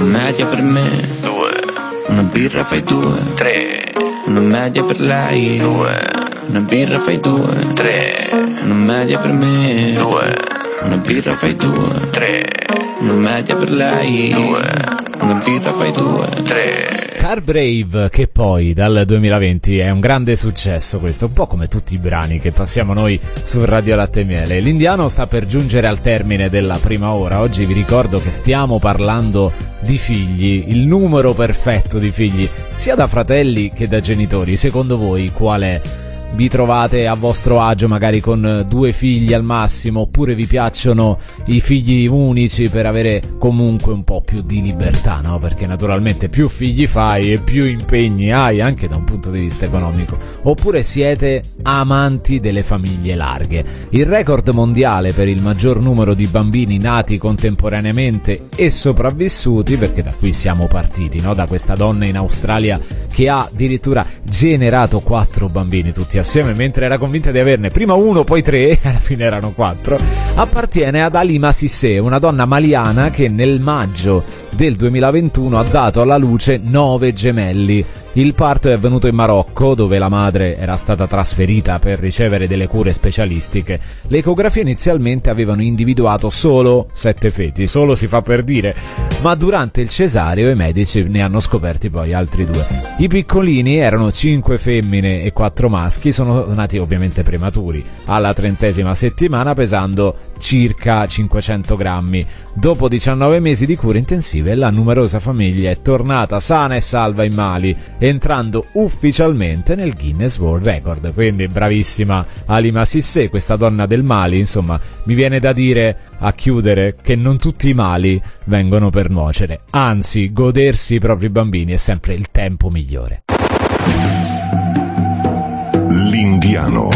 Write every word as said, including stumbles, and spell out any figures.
media per me, due. Una birra fai due, tre. Una media per lei, due. Una birra fai due, tre. Una media per me, due. Una birra fai due, tre. Una media per lei, due. Una birra fai due, tre. Car Brave, che poi dal duemilaventi è un grande successo, questo un po' come tutti i brani che passiamo noi su Radio Latte e Miele. L'Indiano sta per giungere al termine della prima ora. Oggi vi ricordo che stiamo parlando di figli, il numero perfetto di figli, sia da fratelli che da genitori. Secondo voi qual è? Vi trovate a vostro agio magari con due figli al massimo, oppure vi piacciono i figli unici per avere comunque un po' più di libertà, no? Perché naturalmente più figli fai e più impegni hai anche da un punto di vista economico. Oppure siete amanti delle famiglie larghe. Il record mondiale per il maggior numero di bambini nati contemporaneamente e sopravvissuti, perché da qui siamo partiti, no? Da questa donna in Australia che ha addirittura generato quattro bambini tutti assieme, mentre era convinta di averne prima uno poi tre e alla fine erano quattro, appartiene ad Halima Sissé, una donna maliana che nel maggio del duemilaventuno ha dato alla luce nove gemelli. Il parto è avvenuto in Marocco, dove la madre era stata trasferita per ricevere delle cure specialistiche. Le ecografie inizialmente avevano individuato solo sette feti, solo si fa per dire, ma durante il cesareo i medici ne hanno scoperti poi altri due. I piccolini erano cinque femmine e quattro maschi, sono nati ovviamente prematuri, alla trentesima settimana pesando circa cinquecento grammi. Dopo diciannove mesi di cure intensive la numerosa famiglia è tornata sana e salva in Mali, entrando ufficialmente nel Guinness World Record. Quindi bravissima Halima Sissé, questa donna del Mali. Insomma, mi viene da dire a chiudere che non tutti i mali vengono per nuocere, anzi godersi i propri bambini è sempre il tempo migliore. L'Indiano.